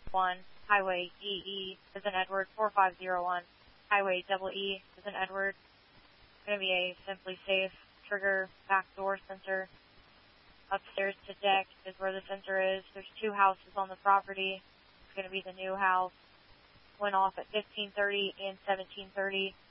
1, Highway EE is in Edward 4501, Highway EE is in Edward. It's going to be a Simply Safe trigger back door sensor. Upstairs to deck is where the sensor is. There's 2 houses on the property. It's going to be the new house. Went off at 15:30 and 17:30.